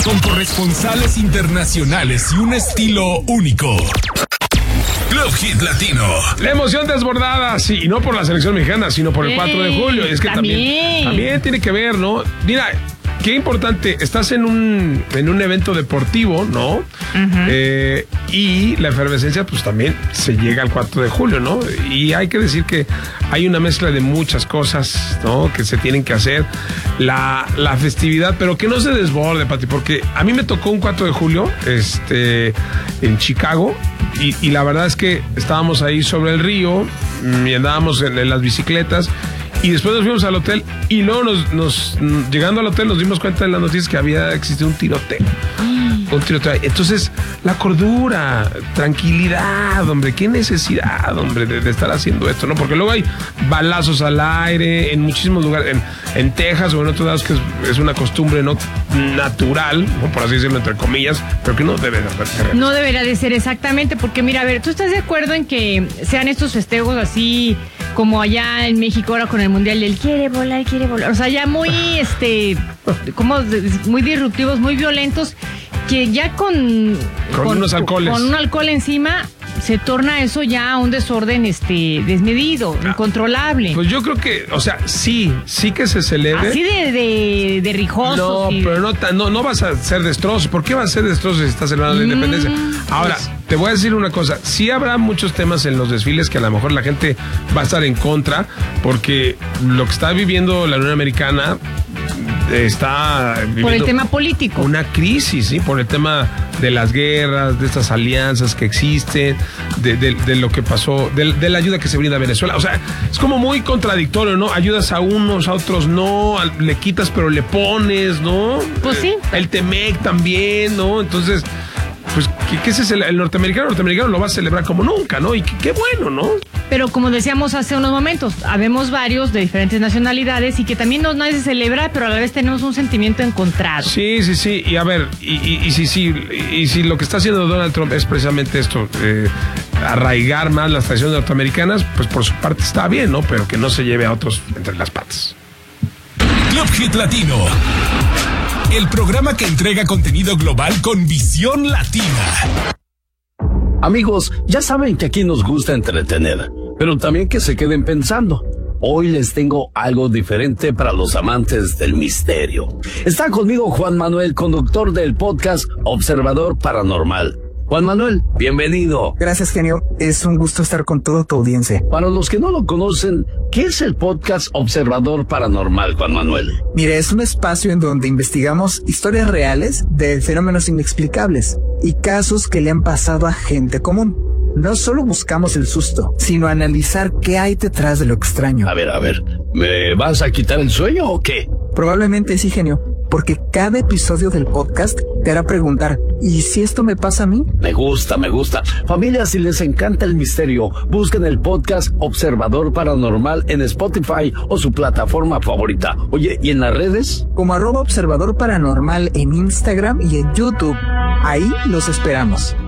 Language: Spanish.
con corresponsales internacionales y un estilo único. Club Hit Latino. La emoción desbordada, sí, y no por la selección mexicana, sino por el 4 de julio. Es que también tiene que ver, ¿no? Mira, qué importante, estás en un evento deportivo, ¿no? Uh-huh. Y la efervescencia, pues también se llega al 4 de julio, ¿no? Y hay que decir que hay una mezcla de muchas cosas, ¿no? Que se tienen que hacer. La festividad, pero que no se desborde, Pati, porque a mí me tocó un 4 de julio, en Chicago, y la verdad es que estábamos ahí sobre el río, y andábamos en las bicicletas, y después nos fuimos al hotel, y luego llegando al hotel nos dimos cuenta de las noticias que había existido un tiroteo. Un tiroteo. Entonces, la cordura, tranquilidad, hombre, qué necesidad, hombre, de estar haciendo esto, ¿no? Porque luego hay balazos al aire en muchísimos lugares, en Texas o en otros lados, que es una costumbre no natural, ¿no? Por así decirlo, entre comillas, pero que no debe de ser. No debería de ser exactamente, porque mira, a ver, ¿tú estás de acuerdo en que sean estos festejos así como allá en México ahora con el Mundial del quiere volar? O sea, ya muy, como muy disruptivos, muy violentos, que ya con unos alcoholes, con un alcohol encima se torna eso ya un desorden desmedido, incontrolable. Pues yo creo que, o sea, sí que se celebre. Así de rijosos. No, pero no vas a hacer destrozos. ¿Por qué vas a hacer destrozos si estás celebrando la independencia? Ahora, te voy a decir una cosa. Sí habrá muchos temas en los desfiles que a lo mejor la gente va a estar en contra, porque lo que está viviendo la Unión Americana está viviendo por el tema político, una crisis, ¿sí? Por el tema de las guerras, de estas alianzas que existen, de lo que pasó, de la ayuda que se brinda a Venezuela. O sea, es como muy contradictorio, ¿no? Ayudas a unos, a otros no, le quitas pero le pones, ¿no? Pues sí. El Temec también, ¿no? Entonces, pues, ¿qué es el norteamericano? El norteamericano lo va a celebrar como nunca, ¿no? Y qué bueno, ¿no? Pero como decíamos hace unos momentos, habemos varios de diferentes nacionalidades y que también nadie se celebra, pero a la vez tenemos un sentimiento encontrado. Sí. Y a ver, y si lo que está haciendo Donald Trump es precisamente esto, arraigar más las tradiciones norteamericanas, pues por su parte está bien, ¿no? Pero que no se lleve a otros entre las patas. Club Hit Latino. El programa que entrega contenido global con visión latina. Amigos, ya saben que aquí nos gusta entretener, pero también que se queden pensando. Hoy les tengo algo diferente para los amantes del misterio. Está conmigo Juan Manuel, conductor del podcast Observador Paranormal. Juan Manuel, bienvenido. Gracias, genio. Es un gusto estar con toda tu audiencia. Para los que no lo conocen, ¿qué es el podcast Observador Paranormal, Juan Manuel? Mire, es un espacio en donde investigamos historias reales de fenómenos inexplicables y casos que le han pasado a gente común. No solo buscamos el susto, sino analizar qué hay detrás de lo extraño. A ver, ¿me vas a quitar el sueño o qué? Probablemente sí, genio, porque cada episodio del podcast te hará preguntar, ¿y si esto me pasa a mí? Me gusta. Familia, si les encanta el misterio, busquen el podcast Observador Paranormal en Spotify o su plataforma favorita. Oye, ¿y en las redes? Como @Observador Paranormal en Instagram y en YouTube. Ahí los esperamos.